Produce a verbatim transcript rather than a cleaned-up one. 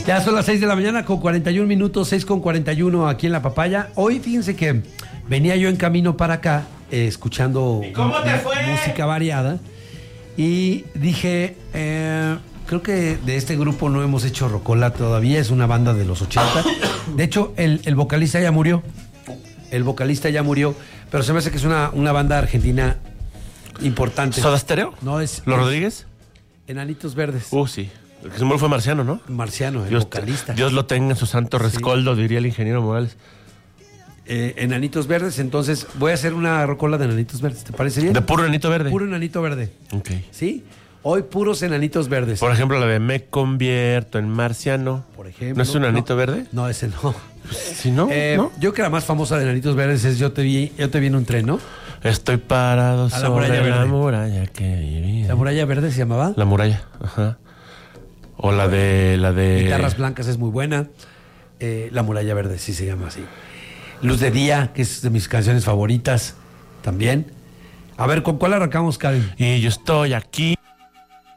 Ya son las seis de la mañana con cuarenta y un minutos, seis con cuarenta y uno aquí en La Papaya. Hoy fíjense que venía yo en camino para acá, eh, escuchando ¿Cómo te fue? música variada, y dije, eh, creo que de este grupo no hemos hecho rocola todavía, es una banda de los ochenta. De hecho, el, el vocalista ya murió, el vocalista ya murió, pero se me hace que es una, una banda argentina importante. ¿Soda Stereo? No, es... ¿Los es Rodríguez? Enanitos Verdes. Uh, sí. El que se murió fue Marciano, ¿no? Marciano, el Dios, vocalista. Dios lo tenga en su santo rescoldo, sí. Diría el ingeniero Morales. Eh, Enanitos Verdes, entonces voy a hacer una rocola de Enanitos Verdes, ¿te parece bien? ¿De puro enanito verde? Puro enanito verde. Ok. ¿Sí? Hoy puros enanitos verdes. Por ejemplo, la de Me convierto en Marciano. Por ejemplo. ¿No es un enanito no, verde? No, ese no. ¿Sí, no? Eh, ¿No? Yo creo que la más famosa de Enanitos Verdes es Yo te vi, yo te vi en un tren, ¿no? Estoy parado A la sobre muralla la verde. muralla que vivía. La muralla verde se llamaba. La muralla, ajá. O la de... la de... Guitarras Blancas es muy buena. Eh, la muralla verde sí se llama así. Luz de Día, que es de mis canciones favoritas también. A ver, ¿con cuál arrancamos, Karen? Y yo estoy aquí.